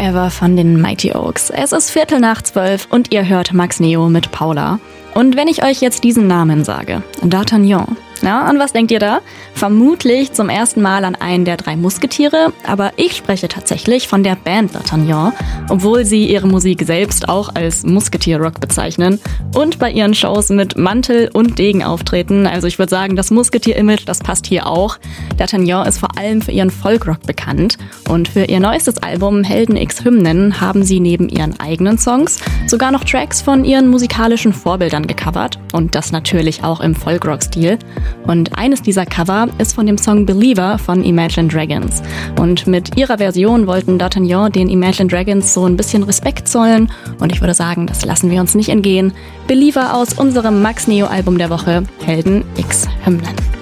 Forever von den Mighty Oaks. Es ist 11:45 und ihr hört Max Neo mit Paula. Und wenn ich euch jetzt diesen Namen sage, D'Artagnan, na, an was denkt ihr da? Vermutlich zum ersten Mal an einen der 3 Musketiere, aber ich spreche tatsächlich von der Band D'Artagnan, obwohl sie ihre Musik selbst auch als Musketier-Rock bezeichnen und bei ihren Shows mit Mantel und Degen auftreten. Also ich würde sagen, das Musketier-Image, das passt hier auch. D'Artagnan ist vor allem für ihren Folkrock bekannt und für ihr neuestes Album Helden X Hymnen haben sie neben ihren eigenen Songs sogar noch Tracks von ihren musikalischen Vorbildern gecovert und das natürlich auch im Folkrock-Stil. Und eines dieser Cover ist von dem Song Believer von Imagine Dragons. Und mit ihrer Version wollten D'Artagnan den Imagine Dragons so ein bisschen Respekt zollen. Und ich würde sagen, das lassen wir uns nicht entgehen. Believer aus unserem Max Neo Album der Woche, Helden X Hymnen.